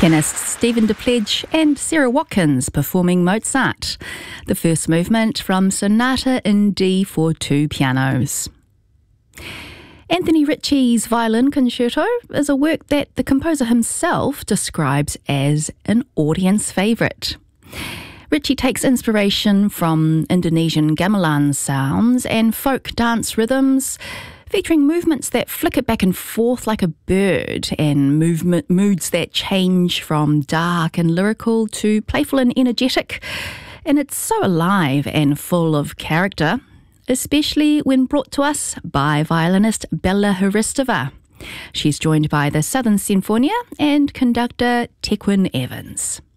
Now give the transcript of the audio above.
Pianists Stephen DePledge and Sarah Watkins performing Mozart, the first movement from Sonata in D for two pianos. Anthony Ritchie's Violin Concerto is a work that the composer himself describes as an audience favourite. Ritchie takes inspiration from Indonesian gamelan sounds and folk dance rhythms, featuring movements that flicker back and forth like a bird and moods that change from dark and lyrical to playful and energetic. And it's so alive and full of character, especially when brought to us by violinist Bella Hristova. She's joined by the Southern Sinfonia and conductor Tequin Evans.